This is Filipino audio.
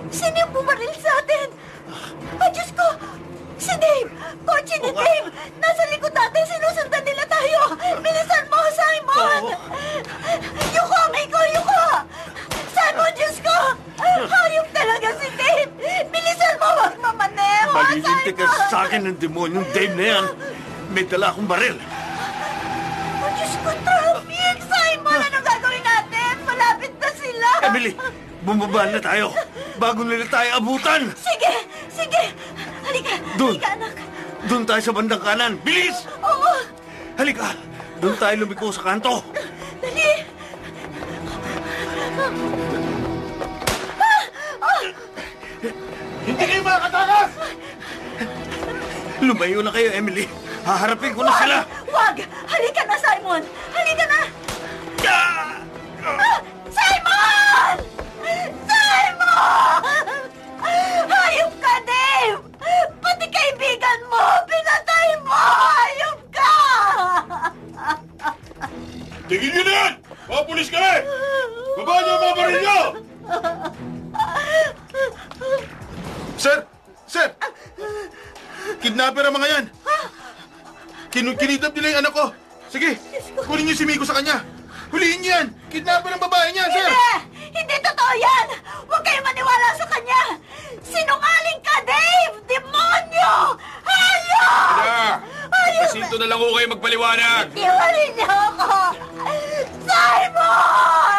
Sino yung bumaril sa atin? Diyos ko! Si Dave! Kotse ni Dave! Nasa likod natin! Sinusundan nila tayo! Bilisan mo, Simon! Yuko, amigo! Yuko! Simon, Diyos ko! Hayop talaga si Dave! Bilisan mo! Huwag mamaneho, Malilintik ka Simon! sa akin ng demonyong Dave na yan. May dala akong baril. Diyos ko, traffic! Simon, anong gagawin natin? Malapit na sila! Emily, bumaba na tayo bago nila tayo abutan. Sige! Sige! Halika! Doon. Halika, anak! Doon tayo sa bandang kanan. Bilis! Oo! Halika! Doon tayo lumiko sa kanto. Dali! Hindi kayo makakatakas! Lumayo na kayo, Emily. Haharapin ko na sila. Wag! Halika na, Simon! Halika na! Simon! Simon! Hayop ka, Dave! Pati kaibigan mo! Pinatay mo! Hayop ka! Tigil nyo na yan! Mga pulis kami! Baba niyo ang mga baril niyo! Sir! Sir! Kidnapper ang mga yan! Kinidnap nila yung anak ko! Sige, kunin niyo si Miko sa kanya! Huliin niyo yan! Kidnapper ang babae niya, sir! Hindi! Hindi totoo yan! Huwag kayong maniwala sa kanya! Sinungaling ka, Dave! Demonyo! Hayop! Ada! Hayop! Pasinto na lang ho kayo magpaliwanag! Hindi ho